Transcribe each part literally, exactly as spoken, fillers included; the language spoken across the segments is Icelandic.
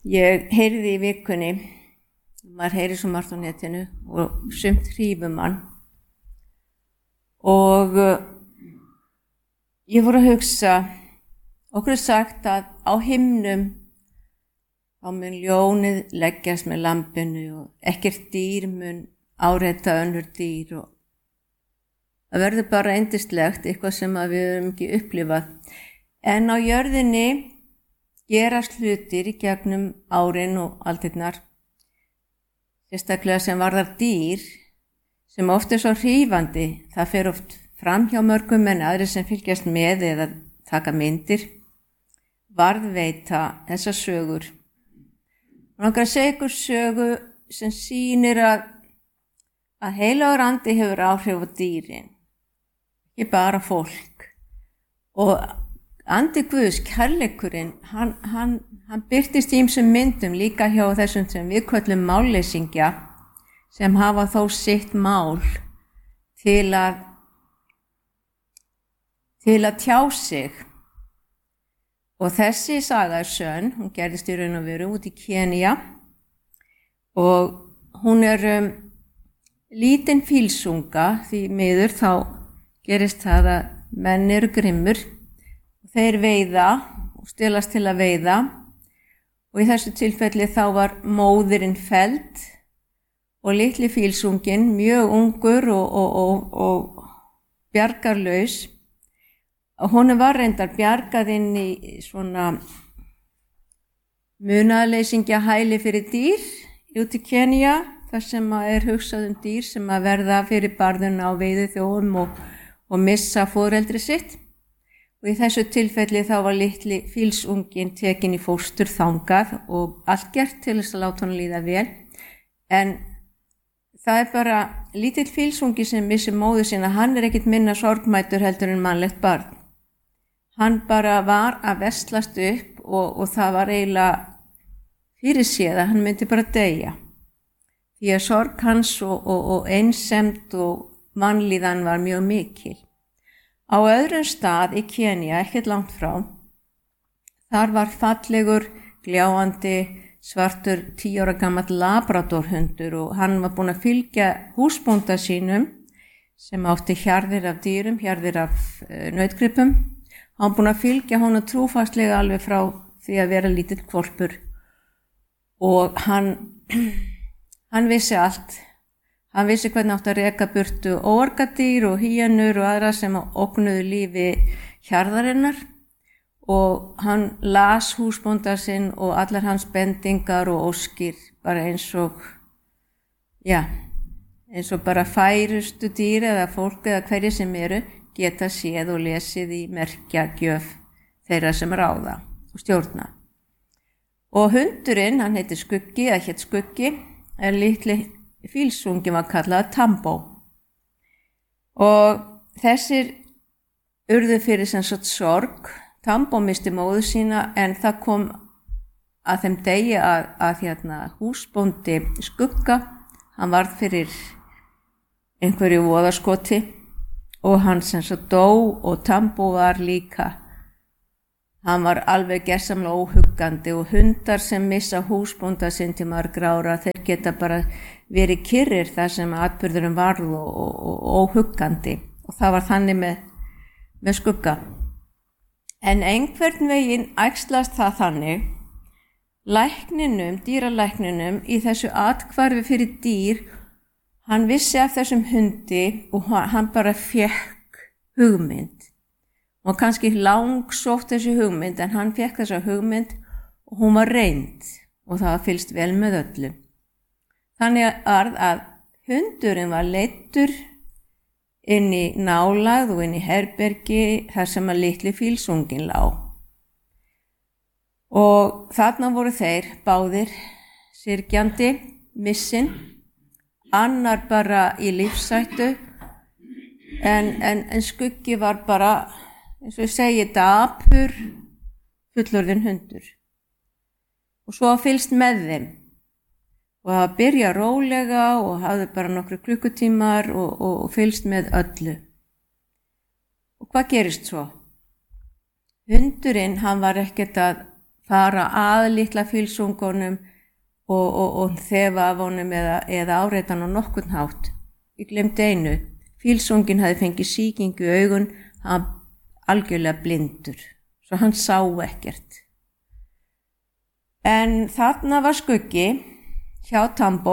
Ég heyrði í vikunni, maður heyri svo margt á netinu og sumt hrífur mann og uh, ég fór að hugsa, okkur er sagt að á himnum þá mun ljónið leggjast með lambinu og ekkert dýr mun áreita önnur dýr og það verður bara yndislegt, eitthvað sem að við höfum ekki upplifað. En á jörðinni gerast hlutir í gegnum árin og aldirnar, sérstaklega sem varðar dýr, sem oft er svo hrífandi. Það fer oft fram hjá mörgum en aðrir sem fylgjast með eða taka myndir, varðveita þessar sögur. Og langar að segja ykkur sögu sem sýnir að, að heilagur andi hefur áhrif á dýrin, ekki bara fólk. Og andi Guðs, kærleikurinn, hann, hann, hann birtist í ýmsum myndum líka hjá þessum sem við köllum málleysingja, sem hafa þó sitt mál til að, til að tjá sig. Og þessi saga er sönn, hún gerðist í raun og veru út í Kenía og hún er um, lítinn fílsunga, því miður þá gerist það að menn eru grimmur og þeir veiða og stelast til að veiða og í þessu tilfelli þá var móðirinn felld og litli fílsunginn mjög ungur og, og, og, og bjargarlaus. Hún var reyndar bjargað inn í svona munaðarleysingja hæli fyrir dýr út í Kenía, þar sem er hugsað um dýr sem að verða fyrir barðuna á veiðiþjófum og, og missa foreldri sitt. Og í þessu tilfelli þá var litli fílsunginn tekin í fóstur þangað og allt gert til þess að láta hann líða vel. En það er bara lítill fílsungi sem missir móður sína, hann er ekkert minna sorgmætur heldur en mannlegt barn. Hann bara var að veslast upp og, og það var eiginlega fyrir séð að hann myndi bara deyja. Því að sorg hans og, og, og einsemd og vanlíðan var mjög mikil. Á öðrum stað í Kenía, ekkert langt frá, þar var fallegur, gljáandi, svartur tíu ára gamall labradorhundur og hann var búinn að fylgja húsbónda sínum sem átti hjarðir af dýrum, hjarðir af uh, nautgripum. Hann búinn að fylgja honum trúfastlega alveg frá því að vera lítill hvolpur og hann, hann vissi allt. Hann vissi hvernig átti að reka burtu óargadýr og hýjanur og aðra sem ógnuðu lífi hjarðarinnar og hann las húsbónda sinn og allar hans bendingar og óskir bara eins og, já, eins og bara færustu dýr eða fólk eða hverju sem eru geta séð og lesið í merkjagjöf þeirra sem ráða og stjórna. Og hundurinn, hann heitir Skuggi, eða hétt Skuggi, en litli fílsungi var kallað Tambo. Og þessir urðu fyrir sem sagt sorg. Tambo misti móður sína en það kom að þeim degi að, að hérna, húsbóndi Skugga, hann varð fyrir einhverju voðaskoti og hann sem svo dó og Tambo var líka. Hann var alveg gersamlega óhuggandi og hundar sem missa húsbónda sinn til margra ára, þeir geta bara verið kyrrir þar sem atburðurinn varð og, og, og óhuggandi og það var þannig með, með Skugga. En einhvern veginn æxlast það þannig, lækninum, dýralækninum í þessu athvarfi fyrir dýr, hann vissi af þessum hundi og hann bara fekk hugmynd. Og kannski langsótt þessi hugmynd, en hann fekk þessa hugmynd og hún var reynd og það var fylgst vel með öllu. Þannig að hundurinn var leiddur inn í nálægð og inn í herbergi þar sem að litli fílsunginn lá. Og þarna voru þeir báðir syrgjandi, missinn, annar bara í lífshættu, en, en, en Skuggi var bara, eins og ég segi, dapur, fullorðinn hundur. Og svo fylgst með þeim. Og það byrja rólega og hafði bara nokkru klukkutímar og, og, og fylgst með öllu. Og hvað gerist svo? Hundurinn, hann var ekkert að fara að litla fílsungunum og, og, og þefa af honum eða, eða áreita hann á nokkurn hátt. Ég glemdi einu, fílsungin hafði fengið sýkingu í augun, hann algjörlega blindur, svo hann sá ekkert. En þarna var Skuggi hjá Tambo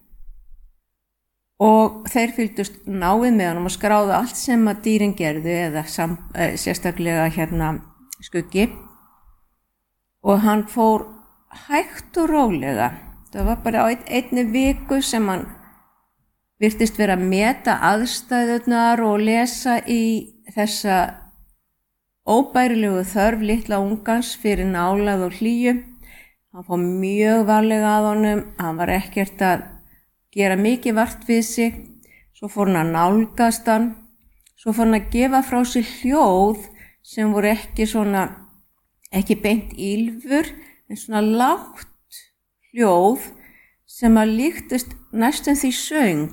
og þeir fylgdust náið með honum og skráðu allt sem að dýrin gerðu eða sam, eh, sérstaklega hérna Skuggi. Og hann fór hægt og rólega. Það var bara á ein, einni viku sem hann virtist vera að meta aðstæðurnar og lesa í þessa óbærilegu þörf litla ungans fyrir nálægð og hlýju. Hann fór mjög varlega að honum, hann var ekkert að gera mikið vart við sig. Svo fór hann að nálgast hann, svo fór hann að gefa frá sig hljóð sem voru ekki svona ekki beint ýlfur, en svona lágt hljóð sem að líktist næstum því söng.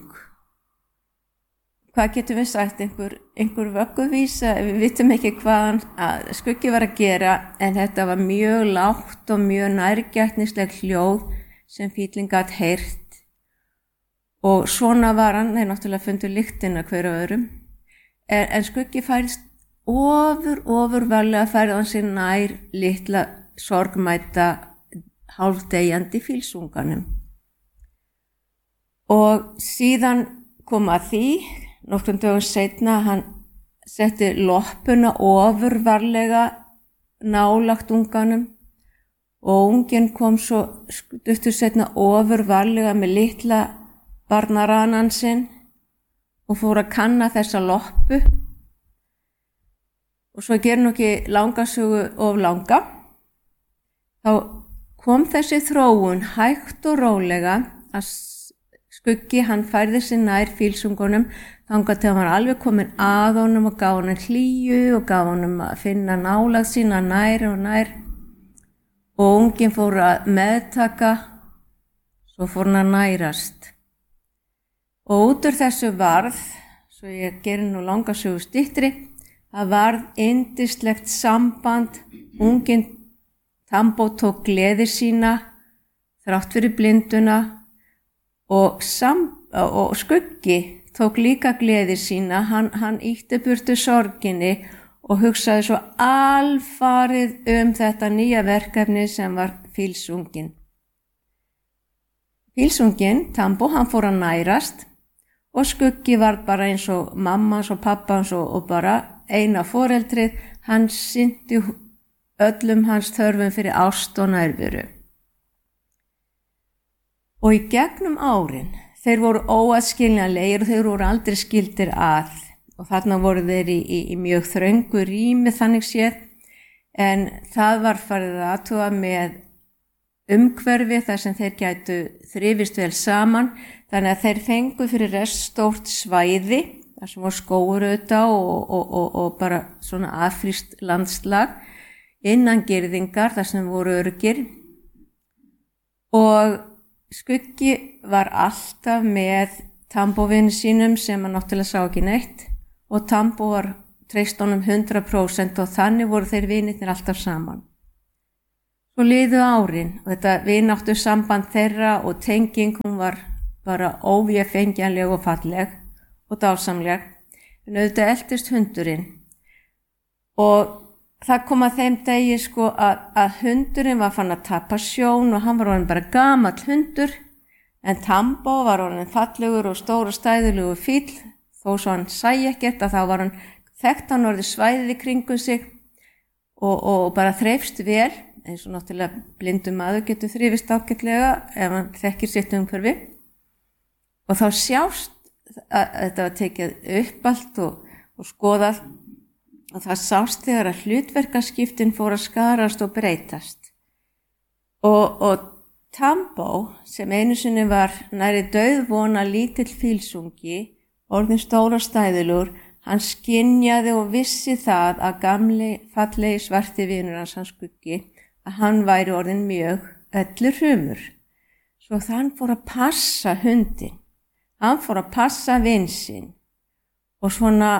Hvað getum við sagt? Einhver, einhver vögguvísa, við vitum ekki hvað Skuggi var að gera, en þetta var mjög lágt og mjög nærgætnisleg hljóð sem fíllinn gat heyrt. Og svona var hann, þeir náttúrulega fundu lyktina hver af öðrum, en, en Skuggi færist ofur, ofur varlega færði hann sér nær litla sorgmæta hálfdegjandi fílsunganum. Og síðan kom að því, nokkrum dögum seinna, hann setti loppuna ofur varlega nálagt unganum og unginn kom svo stuttur seinna ofur varlega með litla barnaranan sinn og fór að kanna þessa loppu. Og svo gerir nú ekki langasögu of langa, þá kom þessi þróun hægt og rólega að Skuggi, hann færði sig nær fílsungunum þangað til hann var alveg komin að honum og gaf honum hlýju og gaf honum að finna nálægð sína nær og nær. Og unginn fór að meðtaka, svo fór hann að nærast. Og út úr þessu varð, svo ég gerir nú langasögu styttri, það varð yndislegt samband, unginn Tambo tók gleði sína, þrátt fyrir blinduna og, sam, og Skuggi tók líka gleði sína, hann, hann ýtti burtu sorginni og hugsaði svo alfarið um þetta nýja verkefni sem var fílsunginn. Fílsunginn, Tambo, hann fór að nærast og Skuggi var bara eins og mammans og pappans og, og bara eina foreldrið, hann sinnti öllum hans þörfum fyrir ást og nærveru. Og í gegnum árin, þeir voru óaðskiljanlegir og þeir voru aldrei skildir að og þarna voru þeir í, í, í mjög þröngu rými þannig séð, en það var farið að athuga með umhverfi þar sem þeir gætu þrifist vel saman, þannig að þeir fengu fyrir rest stórt svæði, þar sem var skógur auðvitað og, og, og, og bara svona affrískt landslag, innan girðingar þar sem voru öruggir. Og Skuggi var alltaf með Tambo-vini sínum sem hann náttúrulega sá ekki neitt og Tambo var treyst honum hundrað prósent og þannig voru þeir vinirnir alltaf saman. Svo liðu árin og þetta vináttu samband þeirra og tenging, hún var bara óvéfengjanleg og falleg og dásamleg, en auðvitað eltist hundurinn. Og það kom að þeim degi sko að, að hundurinn var fann að tapa sjón og hann var orðin bara gamall hundur, en Tambo var orðin fallegur og stór og stæðulegur fíll, þó svo hann sæi ekkert að þá var hann þekkt hann orðið svæðið í kringum sig og, og bara þreifst vel, eins og náttúrulega blindum maður getur þrifist ágætlega ef hann þekkir sitt umhverfi. Og þá sjást að, að þetta var tekið upp allt og, og skoðað og það sást þegar að hlutverkaskiptin fór að skarast og breytast. Og, og Tambo, sem einu sinni var nærri dauðvona lítill fílsungi, orðin stór og stæðilegur, hann skynjaði og vissi það að gamli fallegi svarti vinur hans, hans Skuggi, að hann væri orðin mjög öllur hrumur. Svo þann fór að passa hundin, hann fór að passa vin sinn og svona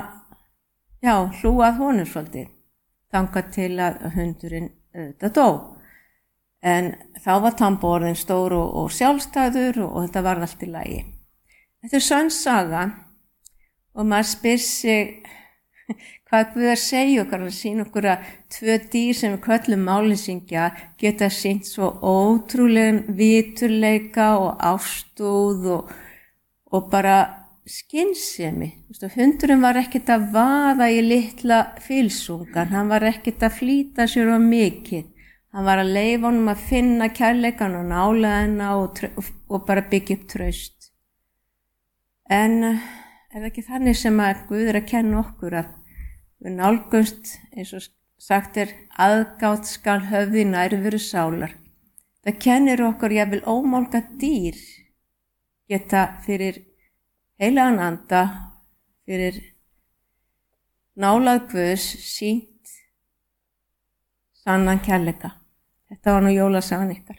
já, hlúað honum svolítið, þangað til að hundurinn auðvitað dó. En þá var Tambo orðinn stór og, og sjálfstæður og, og þetta var allt í lagi. Þetta er sönn saga og maður spyr sig hvað Guð að segja okkar, að sína okkur að tvö dýr sem við köllum máleysingja geta sýnt svo ótrúlegan viturleika og ástúð og, og bara skynsemi. Hundurinn var ekkert að vaða í litla fylsungan, hann var ekkert að flýta sér á mikið. Hann var að leyfa honum að finna kærleikan og nálægina og, og bara byggja upp traust. En er það ekki þannig sem að Guð er að kenna okkur að við nálgumst, eins og sagt er, aðgát skal höfði nærveru sálar. Það kennir okkur jafnvel ómálga dýr geta fyrir heilagan anda, fyrir nálægð Guðs sýnt sannan kærleika. Þetta var nú jólasagan ykkar.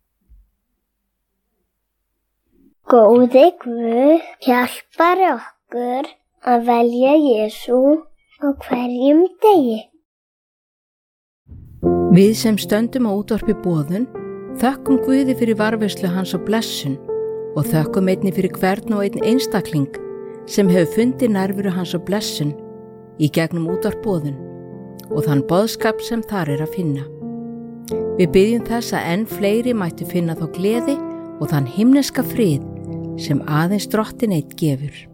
Góði Guð hjálpar okkur að velja Jesú á hverjum degi. Við sem stöndum á útvarpi boðun þökkum Guði fyrir varðveislu hans og blessun og þökkum einnig fyrir hvern og einn einstakling sem hefur fundið nærveru hans og blessun í gegnum útvarp boðun og þann boðskap sem þar er að finna. Við byggjum þess að enn fleiri mættu finna þá gleði og þann himneska frið sem aðeins Drottinn einn gefur.